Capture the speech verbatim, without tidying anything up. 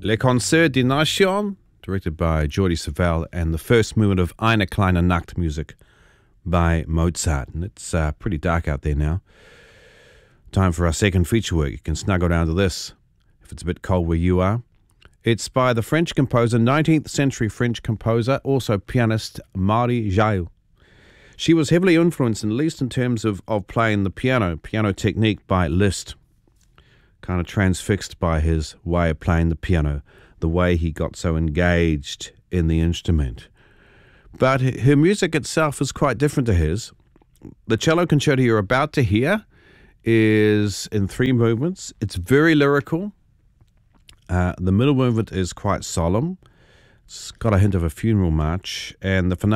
Le Concert des Nations, directed by Jordi Savall, and the first movement of Eine kleine Nacht music by Mozart. And it's uh, pretty dark out there now. Time for our second feature work. You can snuggle down to this if it's a bit cold where you are. It's by the French composer, nineteenth century French composer, also pianist, Marie Jaille. She was heavily influenced, at least in terms of, of playing the piano, piano technique by Liszt. Kind of transfixed by his way of playing the piano, the way he got so engaged in the instrument. But her music itself is quite different to his. The cello concerto you're about to hear is in three movements. It's very lyrical. Uh, the middle movement is quite solemn. It's got a hint of a funeral march, and the finale